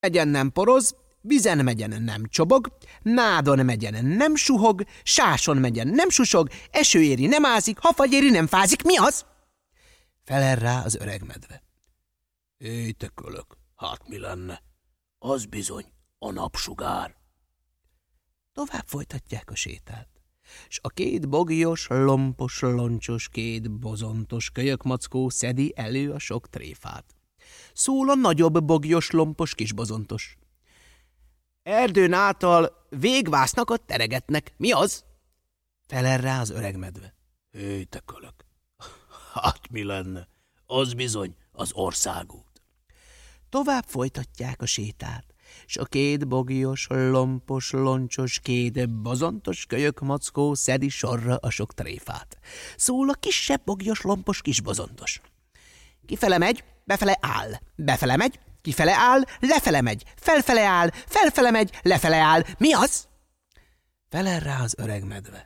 megyen nem poroz, Vizen megyen nem csobog, Nádon megyen nem suhog, Sáson megyen nem susog, esőéri nem ázik, hafagyéri nem fázik. Mi az? Felel rá az öreg medve. Éj, te kölök, hát mi lenne? Az bizony a napsugár. Tovább folytatják a sétát, s a két bogyos, lompos, loncsos, két bozontos kölyökmackó szedi elő a sok tréfát. Szól a nagyobb bogyos, lompos kisbozontos. Erdőn által végvásznakat teregetnek. Mi az? Felel rá az öreg medve. Éj, te kölök, hát mi lenne? Az bizony az országút. Tovább folytatják a sétát, s a két bogyos, lompos, loncsos, két bozontos kölyökmackó szedi sorra a sok tréfát. Szól a kisebb bogyos, lompos kisbozontos. Kifele megy, befele áll, befele megy, kifele áll, lefele megy, felfele áll, felfele megy, lefele áll. Mi az? Felel rá az öreg medve.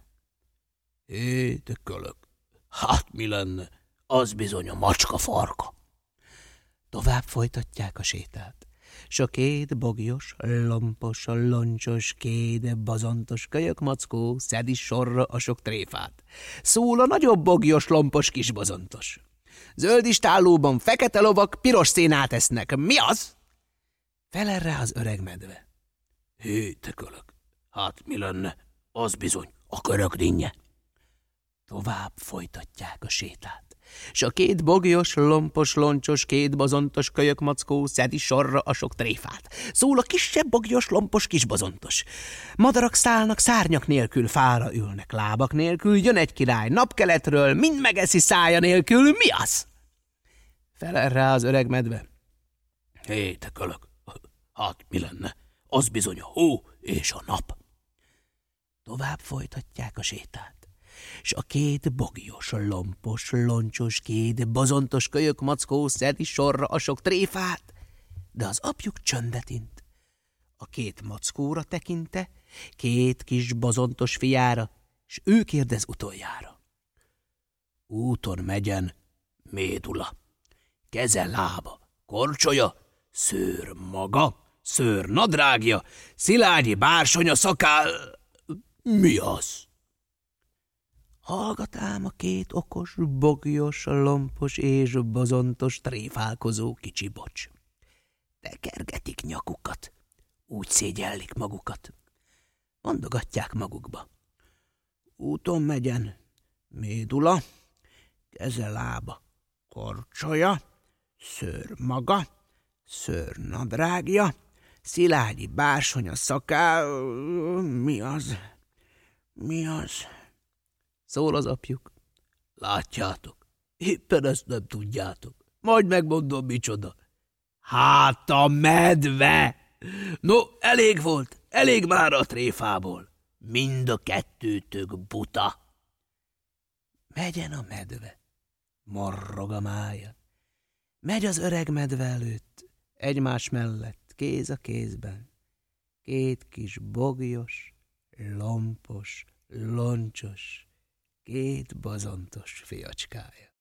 Hé, te kölök, hát mi lenne? Az bizony a macska farka. Tovább folytatják a sétát, s a két bogyos, lompos, loncsos, két bozontos kölyökmackó szedi sorra a sok tréfát. Szól a nagyobb bogyos, lompos kisbozontos. Zöld istállóban fekete lovak piros szénát esznek. Mi az? Felel rá az öreg medve. Hé, te kölök, hát mi lenne? Az bizony a körökdinnye. Tovább folytatják a sétát, s a két bogyos, lompos, loncsos, két bozontos kölyökmackó szedi sorra a sok tréfát. Szól a kisebb bogyos, lompos kisbozontos. Madarak szállnak szárnyak nélkül, fára ülnek lábak nélkül, jön egy király napkeletről, mind megeszi szája nélkül. Mi az? Felel rá az öreg medve. Hé, te kölök, hát mi lenne? Az bizony a hó és a nap. Tovább folytatják a sétát, s a két bogyos, lompos, loncsos, két bozontos kölyökmackó szedi sorra a sok tréfát, de az apjuk csöndet int. A két mackóra tekinte, két kis bozontos fiára, s ő kérdez utoljára. Úton megyen médula, keze lába, korcsolya, szőr maga, szőr nadrágja, szilágyi bársonya szakál. Mi az? Hallgat ám a két okos, bogyos, lompos és bozontos tréfálkozó kicsi bocs. Tekergetik nyakukat, úgy szégyellik magukat. Mondogatják magukba. Úton megyen médula, keze lába, korcsolya, szőr maga, szőr nadrágja, szilágyi bársonya szakál. Mi az? Mi az? Szól az apjuk. Látjátok, éppen ezt nem tudjátok. Majd megmondom, micsoda. Hát a medve! No, elég volt, elég már a tréfából. Mind a kettőtök buta. Megyen a medve, morrog a mája. Megy az öreg medve előtt, egymás mellett, kéz a kézben. Két kis bogyos, lompos, loncsos, két bozontos fiacskája.